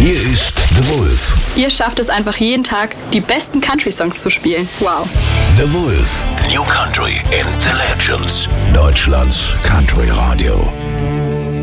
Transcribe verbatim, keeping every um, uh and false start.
Hier ist The Wolf. Ihr schafft es einfach jeden Tag, die besten Country-Songs zu spielen. Wow. The Wolf. New Country and the Legends. Deutschlands Country Radio.